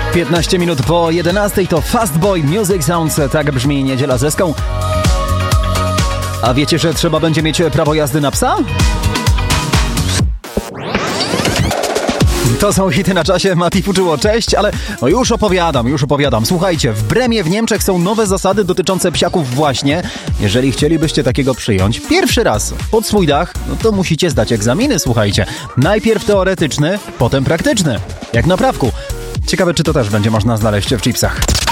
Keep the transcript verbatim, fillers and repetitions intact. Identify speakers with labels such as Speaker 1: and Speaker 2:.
Speaker 1: piętnaście minut po jedenastej to Fastboy Music Sounds, tak brzmi Niedziela ze Ską. A wiecie, że trzeba będzie mieć prawo jazdy na psa? To są hity na czasie, Mati Fuczyło, cześć, ale no już opowiadam, już opowiadam. Słuchajcie, w Bremie w Niemczech są nowe zasady dotyczące psiaków właśnie. Jeżeli chcielibyście takiego przyjąć pierwszy raz pod swój dach, no to musicie zdać egzaminy, słuchajcie. Najpierw teoretyczny, potem praktyczny, jak na prawku. Ciekawe, czy to też będzie można znaleźć w chipsach.